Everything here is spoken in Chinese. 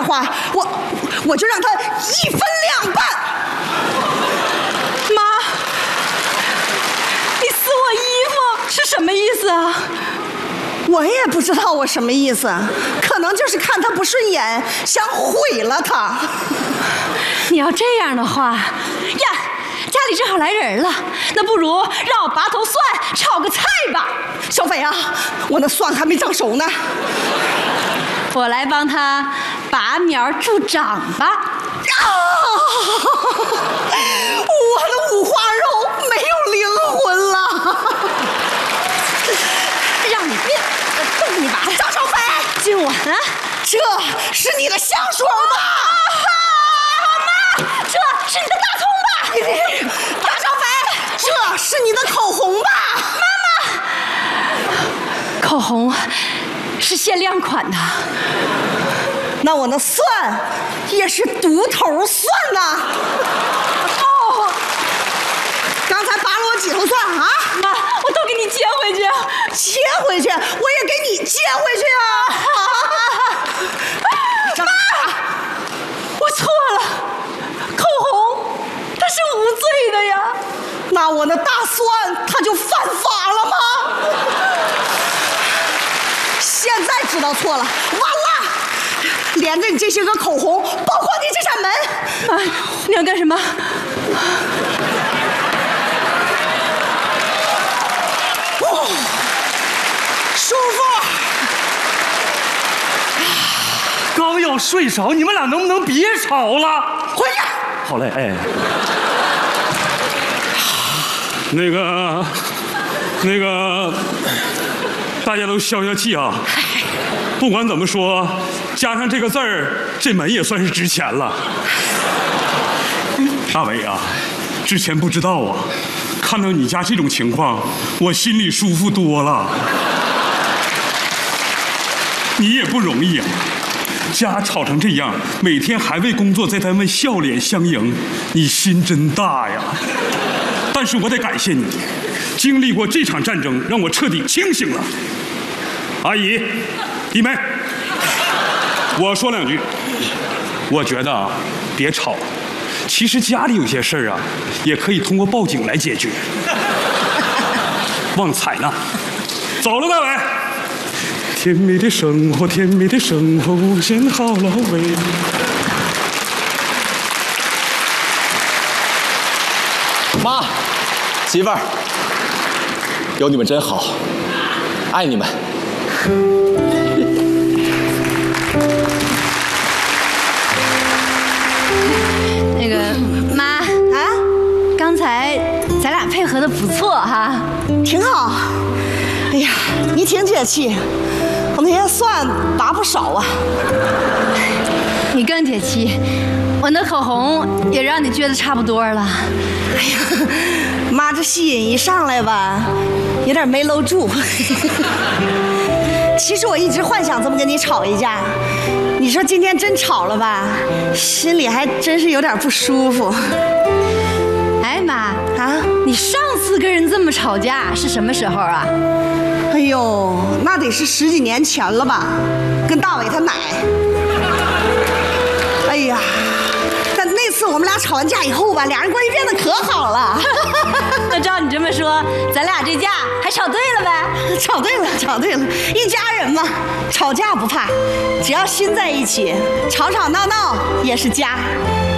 话，我就让他1分2半。 妈，你撕我衣服是什么意思啊？ 我也不知道我什么意思，可能就是看他不顺眼，想毁了他。 你要这样的话呀，家里正好来人了，那不如让我拔头蒜炒个菜吧。 小斐啊，我那蒜还没长熟呢， 我来帮他拔苗助长吧。 我的五花肉没有灵魂了。 让你变，动你拔。 张少斐， 今晚啊， 这是你的香水吧？ 妈，这是你的大葱吧？ 张少斐，这是你的口红吧？ 妈妈，口红是限量款的。 那我那蒜也是独头蒜呐。哦，刚才拔了我几头蒜啊？ 妈，我都给你接回去。 接回去，我也给你接回去啊！ 妈，我错了，口红它是无罪的呀。 那我那大蒜它就犯法了吗？现在知道错了，完了！连着你这些个口红，包括你这扇门。 妈，你要干什么？ 舒服。 刚要睡着，你们俩能不能别吵了？ 回去。 好嘞，哎。那个，大家都消消气啊！不管怎么说，加上这个字儿，这门也算是值钱了。大伟啊，之前不知道啊，看到你家这种情况，我心里舒服多了。你也不容易啊，家吵成这样，每天还为工作在单位笑脸相迎，你心真大呀。但是我得感谢你，经历过这场战争，让我彻底清醒了。阿姨，弟妹，我说两句。我觉得啊，别吵。其实家里有些事儿啊，也可以通过报警来解决。旺财呢？走了，大伟。甜蜜的生活，甜蜜的生活，无限好了喂。 妈，媳妇儿，有你们真好，爱你们。 那个妈啊，刚才咱俩配合的不错哈， 挺好。哎呀，你挺解气，我那些蒜拔不少啊。 你更解气，我那口红也让你撅得差不多了。 哎呀，妈，这戏瘾一上来吧，有点没搂住。其实我一直幻想这么跟你吵一架，你说今天真吵了吧，心里还真是有点不舒服。 哎妈啊， 你上次跟人这么吵架是什么时候啊？ 哎呦，那得是10几年前了吧，跟大伟他奶。哎呀，但那次我们俩吵完架以后吧，俩人关系变得可好了。 那照你这么说，咱俩这架还吵对了呗？ 吵对了，吵对了，一家人嘛，吵架不怕，只要心在一起，吵吵闹闹也是家。